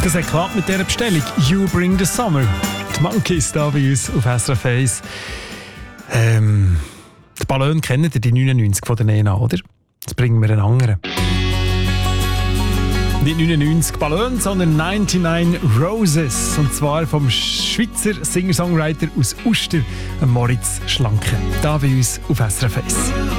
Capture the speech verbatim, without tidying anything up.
Das hat geklappt mit dieser Bestellung. You Bring the Summer. Die Monkeys da bei uns auf S R F eins. Ähm, die Ballon kennt ihr, die neunundneunzig von der Nena, oder? Jetzt bringen wir einen anderen. Nicht neunundneunzig Ballon, sondern neunundneunzig Roses. Und zwar vom Schweizer Singer-Songwriter aus Uster, Moritz Schlanke. Da bei uns auf S R F eins.